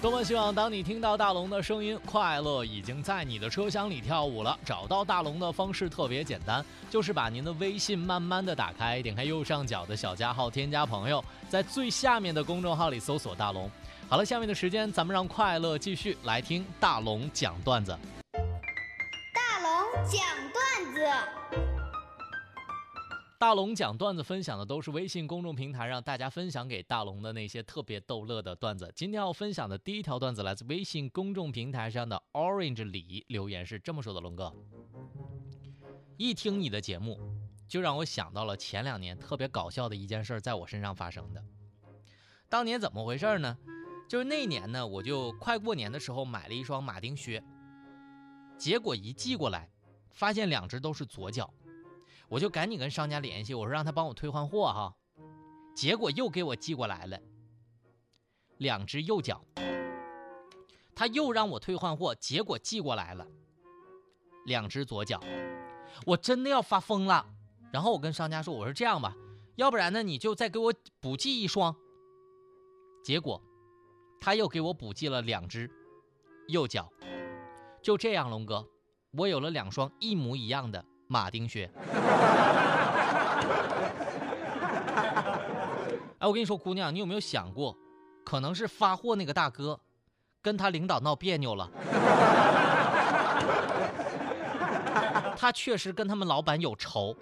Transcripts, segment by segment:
多么希望当你听到大龙的声音，快乐已经在你的车厢里跳舞了。找到大龙的方式特别简单，就是把您的微信慢慢的打开，点开右上角的小加号，添加朋友，在最下面的公众号里搜索大龙。好了，下面的时间咱们让快乐继续来听大龙讲段子。 大龙讲段子。 大龙讲段子分享的都是微信公众平台让大家分享给大龙的那些特别逗乐的段子。今天要分享的第一条段子来自微信公众平台上的 Orange 李，留言是这么说的：龙哥，一听你的节目就让我想到了前2年特别搞笑的一件事在我身上发生的。当年怎么回事呢？就是那年呢，我就快过年的时候买了一双马丁靴，结果一寄过来发现2只都是左脚，我就赶紧跟商家联系，我说让他帮我退换货哈。结果又给我寄过来了2只右脚，他又让我退换货，结果寄过来了2只左脚，我真的要发疯了。然后我跟商家说，我说这样吧，要不然呢你就再给我补寄1双。结果他又给我补寄了2只右脚。就这样，龙哥，我有了2双一模一样的马丁靴。哎，我跟你说，姑娘，你有没有想过，可能是发货那个大哥跟他领导闹别扭了。他确实跟他们老板有仇。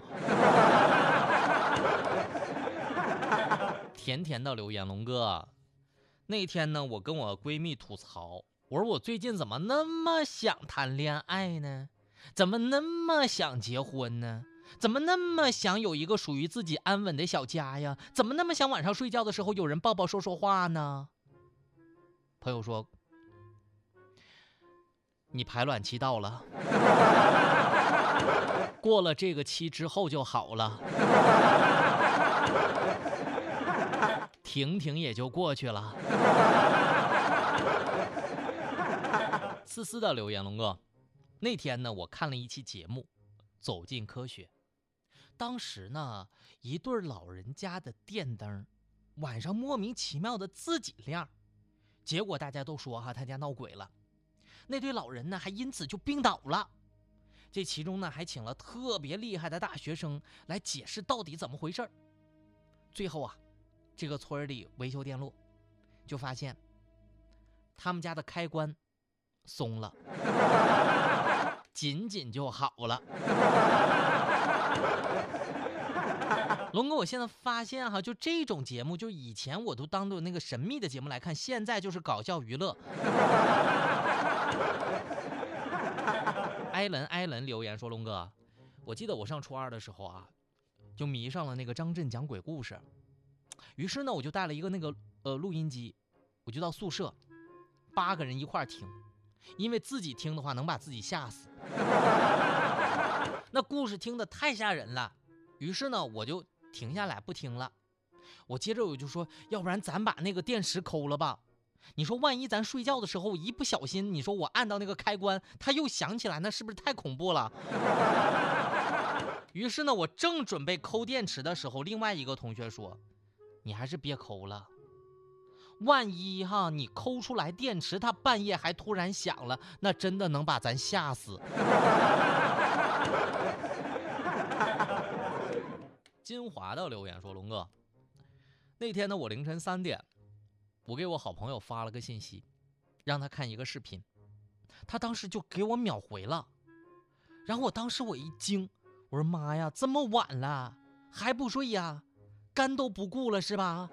甜甜的留言，龙哥，那天呢，我跟我闺蜜吐槽，我说我最近怎么那么想谈恋爱呢？怎么那么想结婚呢？怎么那么想有一个属于自己安稳的小家呀？怎么那么想晚上睡觉的时候有人抱抱说说话呢？朋友说，你排卵期到了，过了这个期之后就好了，停停也就过去了。思思的留言，龙哥，那天呢，我看了一期节目《走进科学》，当时呢，一对老人家的电灯晚上莫名其妙的自己亮，结果大家都说他家闹鬼了，那对老人呢还因此就病倒了。这其中呢还请了特别厉害的大学生来解释到底怎么回事。最后这个村里维修电路，就发现他们家的开关松了，仅仅就好了。龙哥，我现在发现就这种节目，就以前我都当做那个神秘的节目来看，现在就是搞笑娱乐。艾伦留言说，龙哥，我记得我上初2的时候就迷上了那个张震讲鬼故事，于是呢我就带了一个那个录音机，我就到宿舍8个人一块听，因为自己听的话能把自己吓死。那故事听得太吓人了，于是呢我就停下来不听了。我接着我就说，要不然咱把那个电池抠了吧，你说万一咱睡觉的时候一不小心，你说我按到那个开关它又响起来，那是不是太恐怖了？于是呢我正准备抠电池的时候，另外一个同学说，你还是别抠了，万一你抠出来电池它半夜还突然响了，那真的能把咱吓死。金华的留言说，龙哥，那天呢我凌晨3点，我给我好朋友发了个信息，让他看一个视频，他当时就给我秒回了。然后当时我一惊，我说妈呀，这么晚了还不睡呀？肝都不顾了是吧？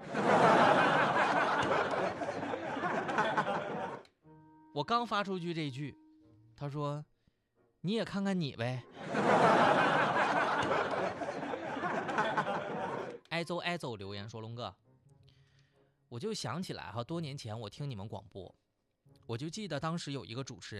我刚发出去这句，他说你也看看你呗。挨走留言说，龙哥，我就想起来多年前我听你们广播，我就记得当时有一个主持人